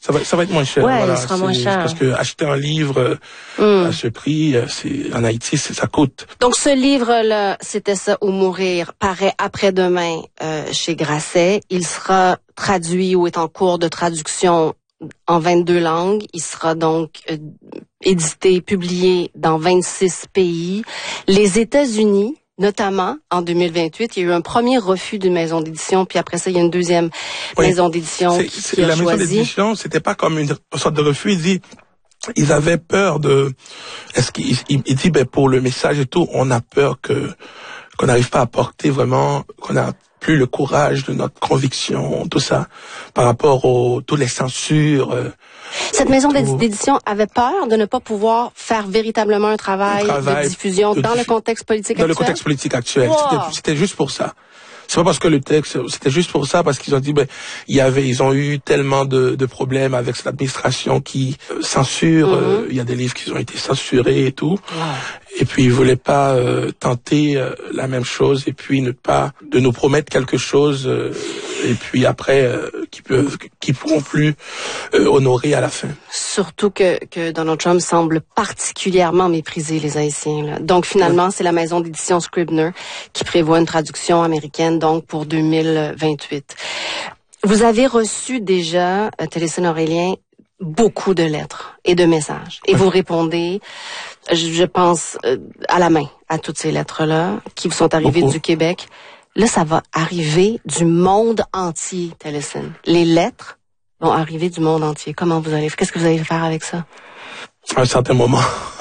Ça va être moins cher. Ouais, voilà. il sera moins cher. Parce que acheter un livre à ce prix, en Haïti, ça coûte. Donc ce livre-là, C'était ça ou mourir, paraît après-demain chez Grasset. Il sera traduit ou est en cours de traduction en 22 langues. Il sera donc édité, publié dans 26 pays. Les États-Unis, notamment, en 2028, il y a eu un premier refus d'une maison d'édition, puis après ça, il y a une deuxième maison d'édition qui a la choisi. maison d'édition, c'était pas comme une sorte de refus. Ils avaient peur il dit, pour le message et tout, on a peur qu'on n'arrive pas à porter vraiment, qu'on a plus le courage de notre conviction, tout ça, par rapport toutes les censures. Cette maison d'édition avait peur de ne pas pouvoir faire véritablement un travail de diffusion dans le contexte politique actuel? Dans le contexte politique actuel. Wow. C'était juste pour ça. C'est pas parce que le texte, c'était juste pour ça, parce qu'ils ont dit, ils ont eu tellement de problèmes avec cette administration qui censure, il y a des livres qui ont été censurés et tout. Wow. Et puis ils voulaient pas tenter la même chose et puis de nous promettre quelque chose et puis après qui pourront plus honorer à la fin. Surtout que Donald Trump semble particulièrement mépriser les Haïtiens, là. Donc finalement, c'est la maison d'édition Scribner qui prévoit une traduction américaine donc pour 2028. Vous avez reçu déjà, Télésine Aurélien, beaucoup de lettres et de messages. Et vous répondez, je pense, à la main à toutes ces lettres-là qui vous sont arrivées du Québec. Là, ça va arriver du monde entier, Télésine. Les lettres vont arriver du monde entier. Qu'est-ce que vous allez faire avec ça? À un certain moment,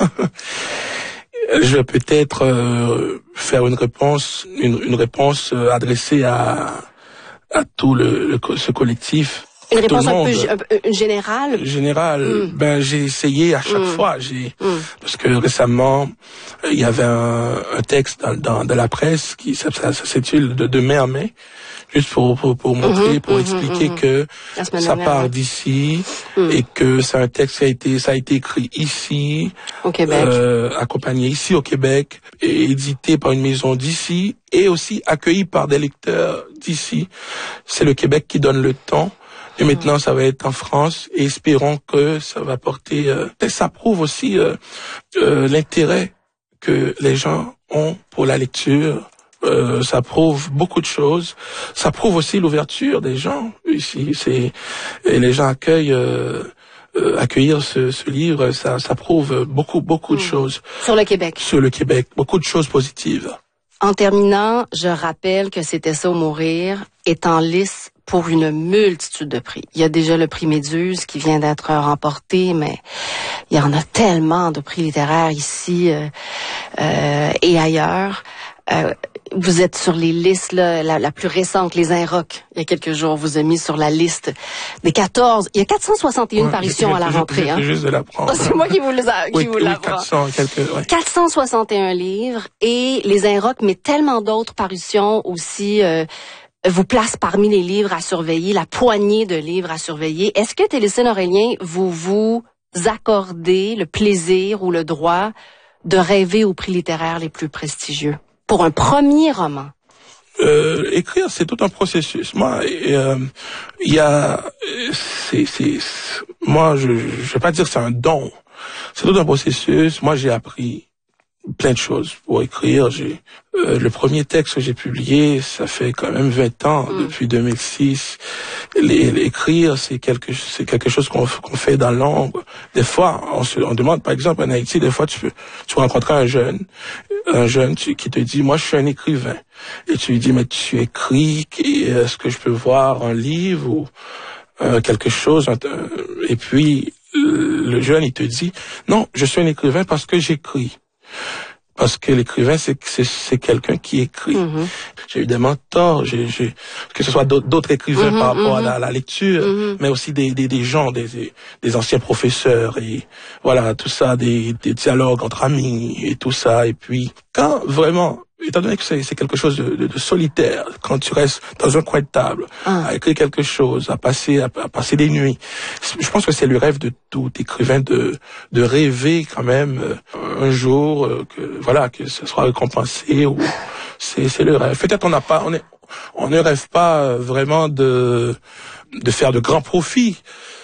je vais peut-être faire une réponse adressée à tout ce collectif. Une réponse un peu générale? Générale. J'ai essayé à chaque fois. Parce que récemment, il y avait un texte dans la presse ça s'intitule de mai en mai, juste pour montrer, pour expliquer que ça part d'ici et que c'est un texte ça a été écrit ici, au Québec, accompagné ici au Québec, et édité par une maison d'ici et aussi accueilli par des lecteurs d'ici. C'est le Québec qui donne le ton. Et maintenant, ça va être en France et espérons que ça va porter... ça prouve aussi l'intérêt que les gens ont pour la lecture. Ça prouve beaucoup de choses. Ça prouve aussi l'ouverture des gens ici. Et les gens accueillir ce livre, ça prouve beaucoup de choses. Sur le Québec. Sur le Québec. Beaucoup de choses positives. En terminant, je rappelle que C'était ça ou mourir est en lice pour une multitude de prix. Il y a déjà le prix Méduse qui vient d'être remporté, mais il y en a tellement de prix littéraires ici et ailleurs. Vous êtes sur les listes, là, la plus récente, les Inrocks, il y a quelques jours, vous a mis sur la liste des 14. Il y a 461 parutions à la rentrée. Hein. Juste de la prendre. Oh, c'est moi qui vous l'apprends. 461 livres et les Inrocks, mais tellement d'autres parutions aussi vous place parmi les livres à surveiller, la poignée de livres à surveiller. Est-ce que, Télésine Aurélien, vous accordez le plaisir ou le droit de rêver aux prix littéraires les plus prestigieux pour un premier roman? Écrire, c'est tout un processus. Moi, moi, je vais pas dire que c'est un don. C'est tout un processus. Moi, j'ai appris plein de choses pour écrire. Le premier texte que j'ai publié, ça fait quand même 20 ans, depuis 2006. Écrire, c'est quelque chose qu'on fait dans l'ombre. Des fois, on demande, par exemple, en Haïti, des fois, tu rencontrer un jeune qui te dit, moi, je suis un écrivain. Et tu lui dis, mais tu écris, est-ce que je peux voir un livre ou quelque chose? Et puis, le jeune, il te dit, non, je suis un écrivain parce que j'écris. Parce que l'écrivain, c'est quelqu'un qui écrit. J'ai eu des mentors, que ce soit d'autres écrivains par rapport à la lecture, mais aussi des gens, des anciens professeurs, et voilà, tout ça, des dialogues entre amis, et tout ça. Et puis, quand vraiment, étant donné que c'est quelque chose de solitaire, quand tu restes dans un coin de table, à écrire quelque chose, à passer des nuits, je pense que c'est le rêve de tout écrivain de rêver quand même un jour que ce soit récompensé, ou c'est le rêve. Peut-être on ne rêve pas vraiment de faire de grands profits.